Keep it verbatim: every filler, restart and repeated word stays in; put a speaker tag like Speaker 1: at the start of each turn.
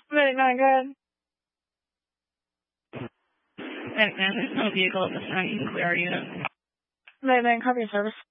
Speaker 1: Medic nine, go ahead.
Speaker 2: Medic nine, there's no vehicle at this time. You can clear our unit.
Speaker 1: Medic nine, copy your service.